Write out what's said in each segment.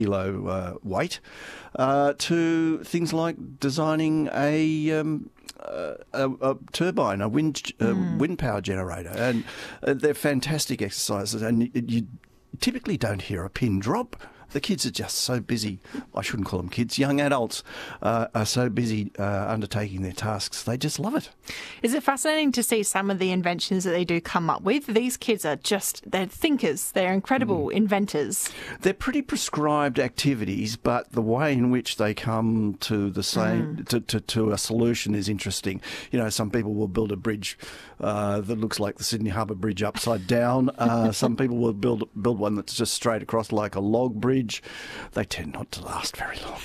kilo weight, to things like designing a turbine, a wind power generator, and they're fantastic exercises. And you typically don't hear a pin drop. The kids are just so busy. I shouldn't call them kids. Young adults are so busy undertaking their tasks. They just love it. Is it fascinating to see some of the inventions that they do come up with? These kids are they're thinkers. They're incredible inventors. They're pretty prescribed activities, but the way in which they come to the same to a solution is interesting. You know, some people will build a bridge that looks like the Sydney Harbour Bridge upside down. Some people will build one that's just straight across like a log bridge. They tend not to last very long.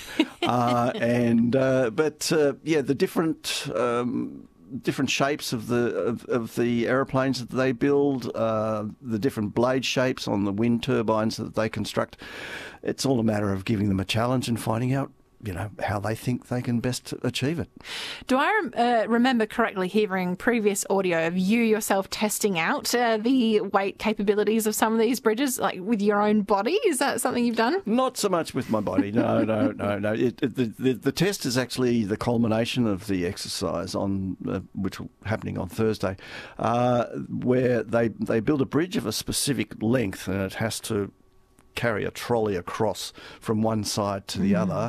The different shapes of the aeroplanes that they build, the different blade shapes on the wind turbines that they construct. It's all a matter of giving them a challenge and finding out, you know, how they think they can best achieve it. Do I remember correctly hearing previous audio of you yourself testing out the weight capabilities of some of these bridges, like with your own body? Is that something you've done? Not so much with my body. No. The test is actually the culmination of the exercise which will happening on Thursday, where they build a bridge of a specific length, and it has to carry a trolley across from one side to the other.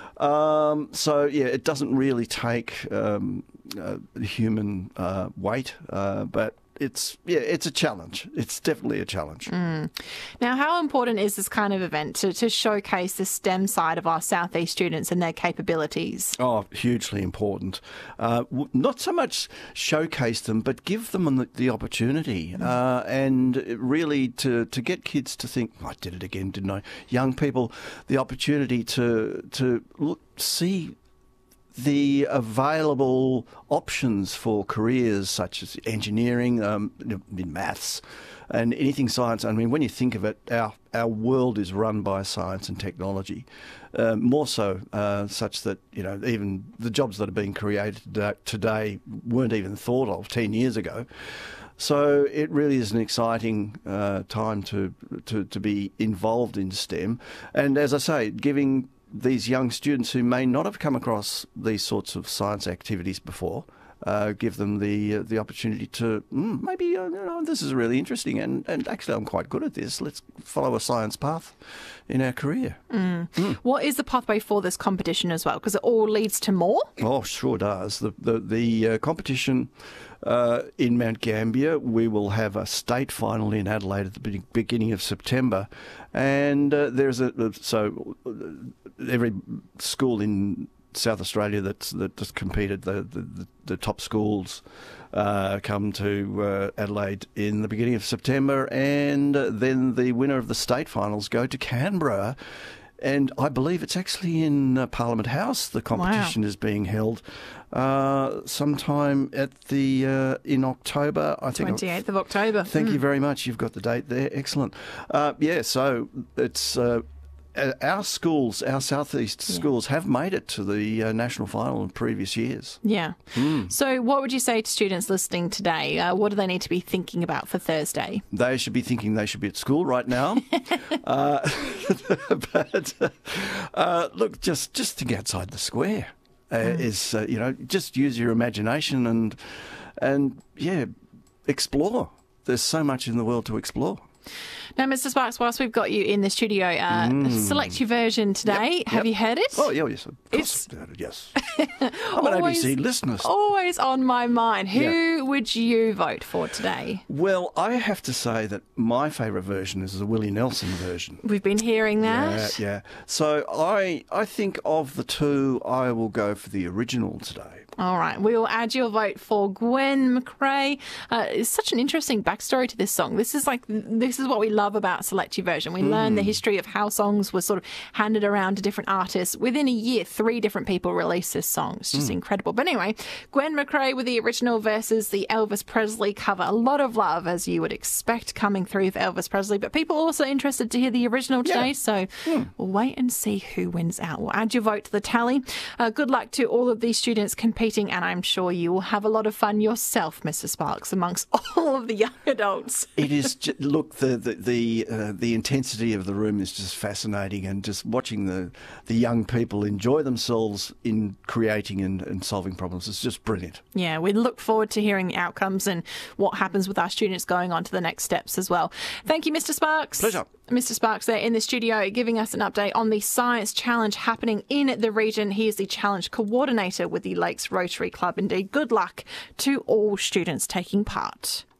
It doesn't really take human weight, but it's a challenge. It's definitely a challenge. Now, how important is this kind of event to showcase the STEM side of our Southeast students and their capabilities? Oh, hugely important. Not so much showcase them, but give them the opportunity and really to get kids to think, I did it again, didn't I? Young people, the opportunity to see the available options for careers such as engineering, in maths, and anything science. I mean, when you think of it, our world is run by science and technology, more so such that, you know, even the jobs that are being created today weren't even thought of 10 years ago. So it really is an exciting time to be involved in STEM. And as I say, giving these young students who may not have come across these sorts of science activities before, give them the opportunity to maybe this is really interesting and actually I'm quite good at this. Let's follow a science path in our career. What is the pathway for this competition as well? Because it all leads to more. Oh, sure does. The competition in Mount Gambier, we will have a state final in Adelaide at the beginning of September, and every school in South Australia that's competed, the top schools come to Adelaide in the beginning of September, and then the winner of the state finals go to Canberra. And I believe it's actually in Parliament House. The competition is being held sometime in October. I think 28th of October. Thank you very much. You've got the date there. Excellent. So it's our schools, our southeast schools, have made it to the national final in previous years. Yeah. So what would you say to students listening today? What do they need to be thinking about for Thursday? They should be thinking they should be at school right now. Look, just think outside the square. Just use your imagination and explore. There's so much in the world to explore. Now, Mr. Sparks, whilst we've got you in the studio, select your version today. Yep. Have you heard it? Oh, yeah, yes. Of course I've heard it, yes. I'm an ABC listener. Always on my mind. Who would you vote for today? Well, I have to say that my favourite version is the Willie Nelson version. We've been hearing that. Yeah. So I think of the two, I will go for the original today. All right, we will add your vote for Gwen McRae. It's such an interesting backstory to this song. This is what we love about Select Your Version. We learn the history of how songs were sort of handed around to different artists. Within a year, 3 different people released this song. It's just incredible. But anyway, Gwen McRae with the original versus the the Elvis Presley cover. A lot of love, as you would expect, coming through for Elvis Presley, but people are also interested to hear the original today, so we'll wait and see who wins out. We'll add your vote to the tally. Good luck to all of these students competing, and I'm sure you will have a lot of fun yourself, Mr. Sparks, amongst all of the young adults. It is, look, the intensity of the room is just fascinating, and just watching the young people enjoy themselves in creating and solving problems is just brilliant. Yeah, we look forward to hearing the outcomes and what happens with our students going on to the next steps as well. Thank you, Mr. Sparks. Pleasure. Mr. Sparks there in the studio giving us an update on the Science Challenge happening in the region. He is the challenge coordinator with the Lakes Rotary Club. Indeed, good luck to all students taking part.